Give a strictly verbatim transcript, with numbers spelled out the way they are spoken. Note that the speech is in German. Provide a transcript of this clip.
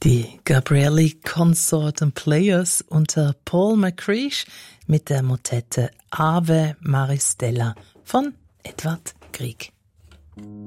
Die Gabrielli Consort and Players unter Paul McCreesh mit der Motette Ave Maristella von Edvard Grieg.